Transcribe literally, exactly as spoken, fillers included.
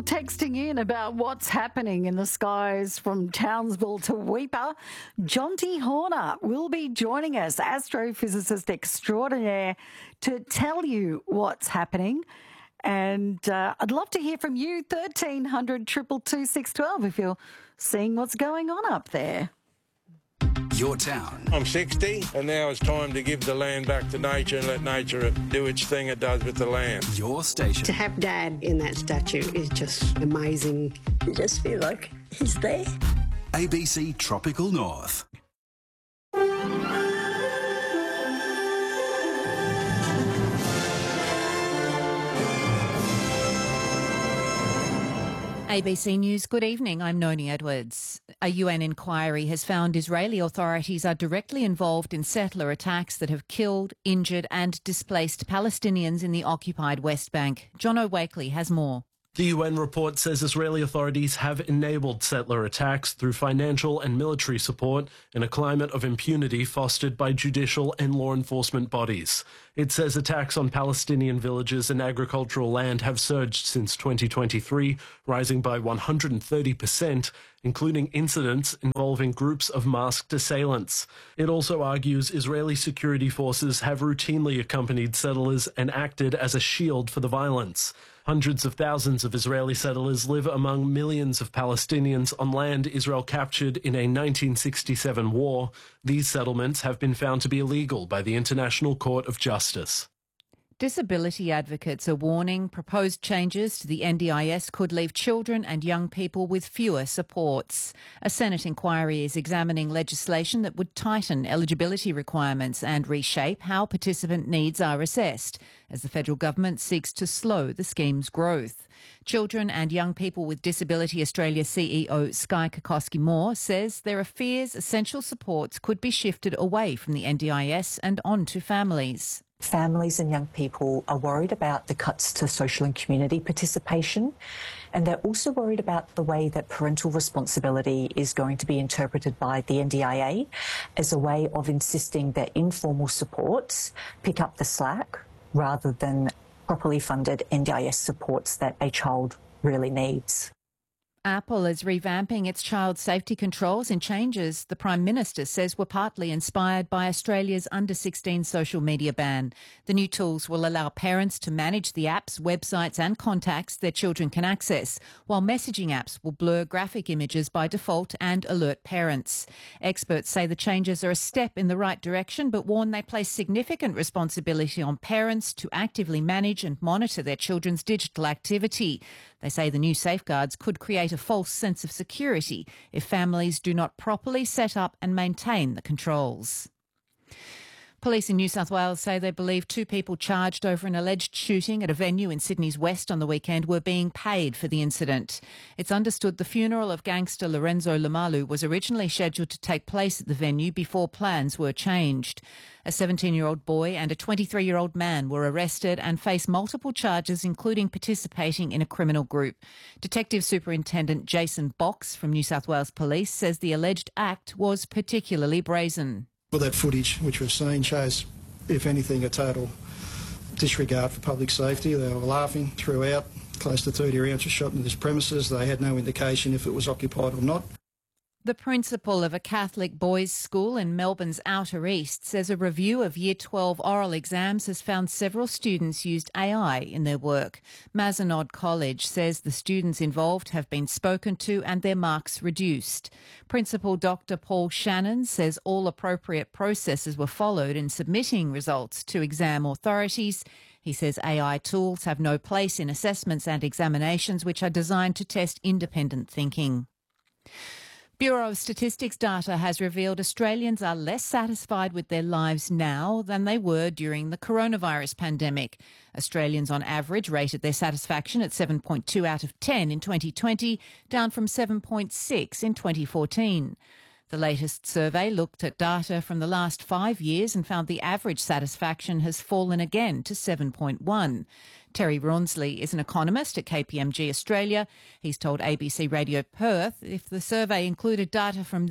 texting in about what's happening in the skies from Townsville to Weipa. Jonty Horner will be joining us, astrophysicist extraordinaire, to tell you what's happening. And uh, I'd love to hear from you, thirteen hundred, two two two, six one two, if you're seeing what's going on up there. Your town. I'm sixty, and now it's time to give the land back to nature and let nature do its thing it does with the land. Your station. To have Dad in that statue is just amazing. You just feel like he's there. A B C Tropical North. A B C News, good evening. I'm Noni Edwards. A U N inquiry has found Israeli authorities are directly involved in settler attacks that have killed, injured and displaced Palestinians in the occupied West Bank. John O'Wakely has more. The U N report says Israeli authorities have enabled settler attacks through financial and military support in a climate of impunity fostered by judicial and law enforcement bodies. It says attacks on Palestinian villages and agricultural land have surged since twenty twenty-three, rising by one hundred thirty percent, including incidents involving groups of masked assailants. It also argues Israeli security forces have routinely accompanied settlers and acted as a shield for the violence. Hundreds of thousands of Israeli settlers live among millions of Palestinians on land Israel captured in a nineteen sixty-seven war. These settlements have been found to be illegal by the International Court of Justice. Disability advocates are warning proposed changes to the N D I S could leave children and young people with fewer supports. A Senate inquiry is examining legislation that would tighten eligibility requirements and reshape how participant needs are assessed, as the federal government seeks to slow the scheme's growth. Children and Young People with Disability Australia C E O Sky Kokoski-Moore says there are fears essential supports could be shifted away from the N D I S and onto families. Families and young people are worried about the cuts to social and community participation, and they're also worried about the way that parental responsibility is going to be interpreted by the N D I A as a way of insisting that informal supports pick up the slack rather than properly funded N D I S supports that a child really needs. Apple is revamping its child safety controls in changes the Prime Minister says were partly inspired by Australia's under sixteen social media ban. The new tools will allow parents to manage the apps, websites and contacts their children can access, while messaging apps will blur graphic images by default and alert parents. Experts say the changes are a step in the right direction, but warn they place significant responsibility on parents to actively manage and monitor their children's digital activity. They say the new safeguards could create a false sense of security if families do not properly set up and maintain the controls. Police in New South Wales say they believe two people charged over an alleged shooting at a venue in Sydney's West on the weekend were being paid for the incident. It's understood the funeral of gangster Lorenzo Lamalu was originally scheduled to take place at the venue before plans were changed. A seventeen-year-old boy and a twenty-three-year-old man were arrested and face multiple charges, including participating in a criminal group. Detective Superintendent Jason Box from New South Wales Police says the alleged act was particularly brazen. Well, that footage which we've seen shows, if anything, a total disregard for public safety. They were laughing throughout. Close to thirty rounds were shot into this premises. They had no indication if it was occupied or not. The principal of a Catholic boys' school in Melbourne's Outer East says a review of Year twelve oral exams has found several students used A I in their work. Mazenod College says the students involved have been spoken to and their marks reduced. Principal Doctor Paul Shannon says all appropriate processes were followed in submitting results to exam authorities. He says A I tools have no place in assessments and examinations which are designed to test independent thinking. Bureau of Statistics data has revealed Australians are less satisfied with their lives now than they were during the coronavirus pandemic. Australians on average rated their satisfaction at seven point two out of ten in twenty twenty, down from seven point six in twenty fourteen. The latest survey looked at data from the last five years and found the average satisfaction has fallen again to seven point one. Terry Rawnsley is an economist at K P M G Australia. He's told A B C Radio Perth if the survey included data from